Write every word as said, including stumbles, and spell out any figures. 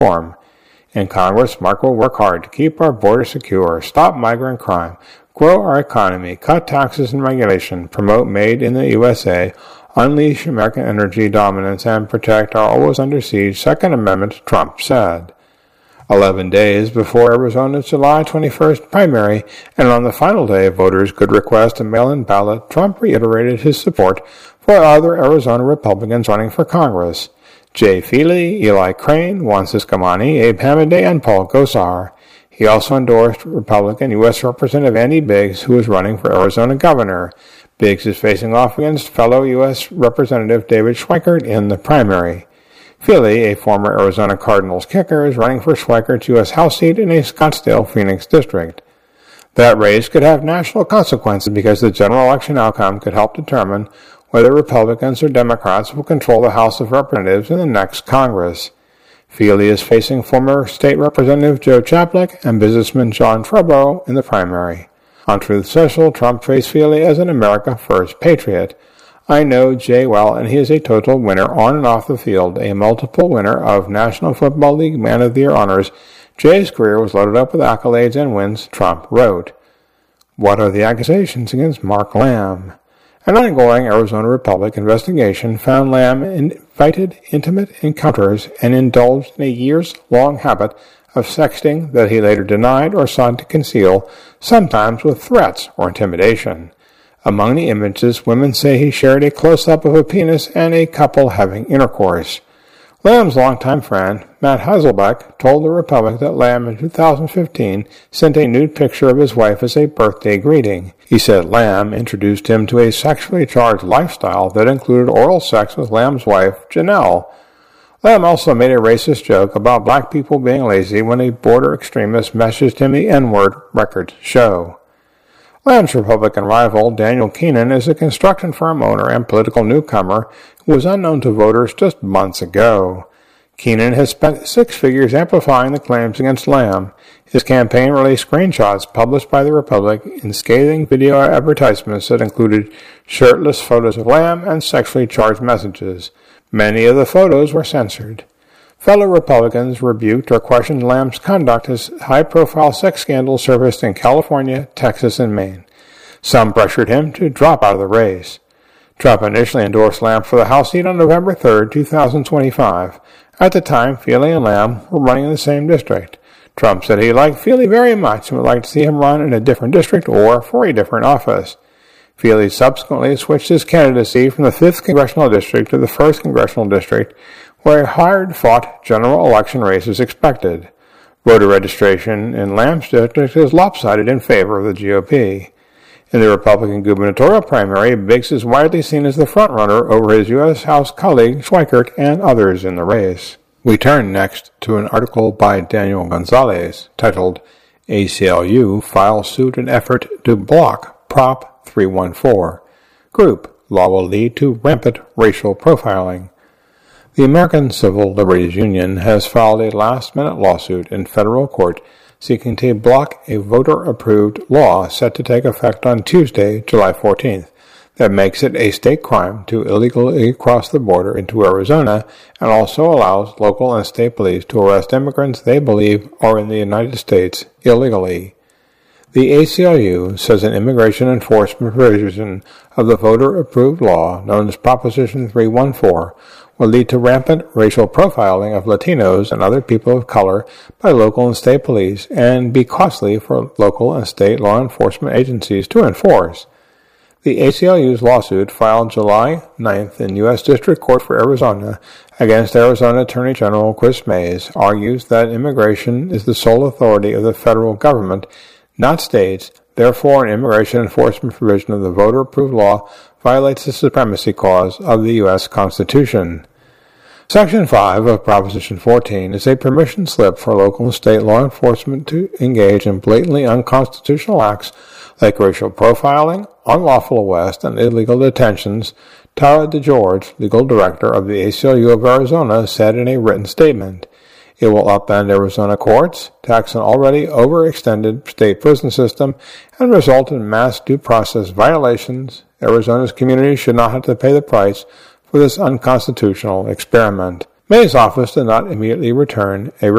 reform. In Congress, Mark will work hard to keep our border secure, stop migrant crime, grow our economy, cut taxes and regulation, promote Made in the U S A, unleash American energy dominance, and protect our always under siege Second Amendment, Trump said. Eleven days before Arizona's July twenty-first primary, and on the final day voters could request a mail-in ballot, Trump reiterated his support for other Arizona Republicans running for Congress: Jay Feely, Eli Crane, Juan Ciscomani, Abe Hamadeh, and Paul Gosar. He also endorsed Republican U S Representative Andy Biggs, who is running for Arizona governor. Biggs is facing off against fellow U S Representative David Schweikert in the primary. Feely, a former Arizona Cardinals kicker, is running for Schweikert's U S House seat in a Scottsdale-Phoenix district. That race could have national consequences because the general election outcome could help determine whether Republicans or Democrats will control the House of Representatives in the next Congress. Feely is facing former State Representative Joe Chaplik and businessman John Trubro in the primary. On Truth Social, Trump praised Feely as an America First patriot. I know Jay well, and he is a total winner on and off the field, a multiple winner of National Football League Man of the Year honors. Jay's career was loaded up with accolades and wins, Trump wrote. What are the accusations against Mark Lamb? An ongoing Arizona Republic investigation found Lamb invited intimate encounters and indulged in a years-long habit of sexting that he later denied or sought to conceal, sometimes with threats or intimidation. Among the images, women say he shared a close-up of a penis and a couple having intercourse. Lamb's longtime friend, Matt Hasselbeck, told the Republic that Lamb in two thousand fifteen sent a nude picture of his wife as a birthday greeting. He said Lamb introduced him to a sexually charged lifestyle that included oral sex with Lamb's wife, Janelle. Lamb also made a racist joke about black people being lazy when a border extremist messaged him the N-word, records show. Lamb's Republican rival, Daniel Keenan, is a construction firm owner and political newcomer who was unknown to voters just months ago. Keenan has spent six figures amplifying the claims against Lamb. His campaign released screenshots published by the Republic in scathing video advertisements that included shirtless photos of Lamb and sexually charged messages. Many of the photos were censored. Fellow Republicans rebuked or questioned Lamb's conduct as high-profile sex scandals surfaced in California, Texas, and Maine. Some pressured him to drop out of the race. Trump initially endorsed Lamb for the House seat on November third, two thousand twenty-five. At the time, Feely and Lamb were running in the same district. Trump said he liked Feely very much and would like to see him run in a different district or for a different office. Feely subsequently switched his candidacy from the fifth Congressional District to the first Congressional District, where a hard-fought general election race is expected. Voter registration in Lamb's district is lopsided in favor of the G O P. In the Republican gubernatorial primary, Biggs is widely seen as the frontrunner over his U S House colleague Schweikert and others in the race. We turn next to an article by Daniel Gonzalez titled, A C L U Files Suit in Effort to Block Prop three one four. Group, Law Will Lead to Rampant Racial Profiling. The American Civil Liberties Union has filed a last-minute lawsuit in federal court seeking to block a voter-approved law set to take effect on Tuesday, July fourteenth, that makes it a state crime to illegally cross the border into Arizona and also allows local and state police to arrest immigrants they believe are in the United States illegally. The A C L U says an immigration enforcement provision of the voter-approved law, known as Proposition three one four, will lead to rampant racial profiling of Latinos and other people of color by local and state police and be costly for local and state law enforcement agencies to enforce. The A C L U's lawsuit, filed July ninth in U S District Court for Arizona against Arizona Attorney General Chris Mays, argues that immigration is the sole authority of the federal government, not states. Therefore, an immigration enforcement provision of the voter-approved law violates the supremacy clause of the U S Constitution. Section five of Proposition fourteen is a permission slip for local and state law enforcement to engage in blatantly unconstitutional acts like racial profiling, unlawful arrest, and illegal detentions, Tara DeGeorge, legal director of the A C L U of Arizona, said in a written statement. It will upend Arizona courts, tax an already overextended state prison system, and result in mass due process violations. Arizona's community should not have to pay the price for this unconstitutional experiment. May's office did not immediately return a